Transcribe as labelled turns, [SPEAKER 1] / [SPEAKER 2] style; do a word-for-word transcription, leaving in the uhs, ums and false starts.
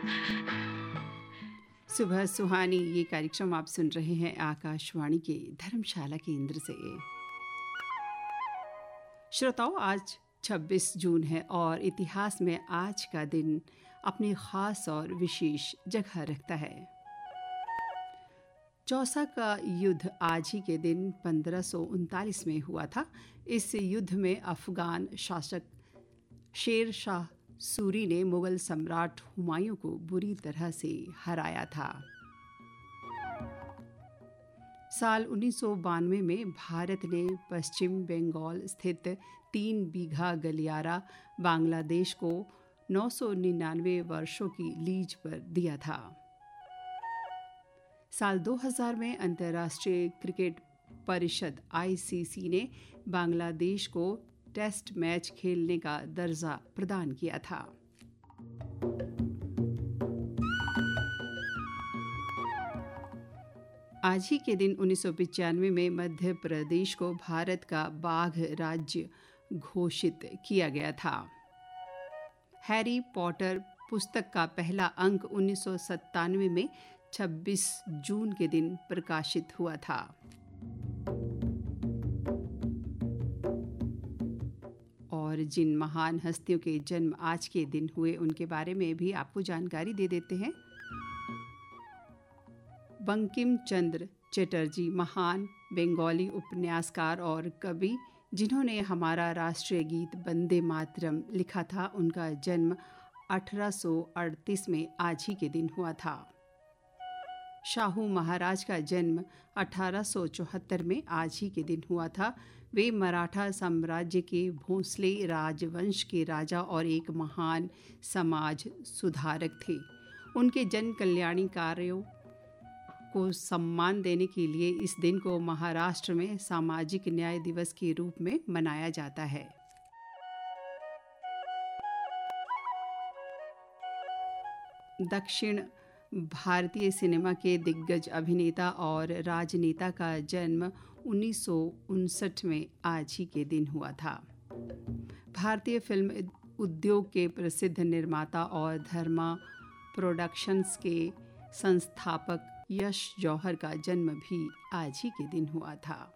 [SPEAKER 1] सुबह सुहानी ये कार्यक्रम आप सुन रहे हैं आकाशवाणी के धर्मशाला केंद्र से। श्रोताओं, आज छब्बीस जून है और इतिहास में आज का दिन अपनी खास और विशेष जगह रखता है। चौसा का युद्ध आज ही के दिन पंद्रह सौ उनतालीस में हुआ था। इस युद्ध में अफगान शासक शेर शाह सूरी ने मुगल सम्राट हुमायूं को बुरी तरह से हराया था। साल उन्नीस सौ बानवे में भारत ने पश्चिम बंगाल स्थित तीन बीघा गलियारा बांग्लादेश को नौ सौ निन्यानवे वर्षों की लीज पर दिया था। साल दो हज़ार में अंतर्राष्ट्रीय क्रिकेट परिषद आई सी सी ने बांग्लादेश को टेस्ट मैच खेलने का दर्जा प्रदान किया था। आज ही के दिन उन्नीस सौ पचानवे में मध्य प्रदेश को भारत का बाघ राज्य घोषित किया गया था। हैरी पॉटर पुस्तक का पहला अंक उन्नीस सौ सत्तानवे में छब्बीस जून के दिन प्रकाशित हुआ था। और जिन महान हस्तियों के जन्म आज के दिन हुए उनके बारे में भी आपको जानकारी दे देते हैं। बंकिम चंद्र चटर्जी महान बंगाली उपन्यासकार और कवि जिन्होंने हमारा राष्ट्रीय गीत वंदे मातरम लिखा था, उनका जन्म अठारह सौ अड़तीस में आज ही के दिन हुआ था। शाहू महाराज का जन्म अठारह सौ चौहत्तर में आज ही के दिन हुआ था। वे मराठा साम्राज्य के भोंसले राजवंश के राजा और एक महान समाज सुधारक थे। उनके जन कल्याणी कार्यों को सम्मान देने के लिए इस दिन को महाराष्ट्र में सामाजिक न्याय दिवस के रूप में मनाया जाता है। दक्षिण भारतीय सिनेमा के दिग्गज अभिनेता और राजनेता का जन्म उन्नीस सौ उनसठ में आज ही के दिन हुआ था। भारतीय फिल्म उद्योग के प्रसिद्ध निर्माता और धर्मा प्रोडक्शंस के संस्थापक यश जौहर का जन्म भी आज ही के दिन हुआ था।